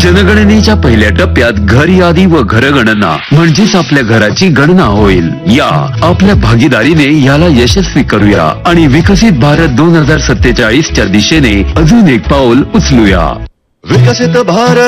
जनगणनेच्या पहिल्या टप्प्यात घर यादी व घरगणना म्हणजेच आपल्या घराची गणना होईल. या आपल्या भागीदारीने याला यशस्वी करूया आणि विकसित भारत 2047 च्या दिशेने अजून एक पाऊल उचलूया. विकसित भारत.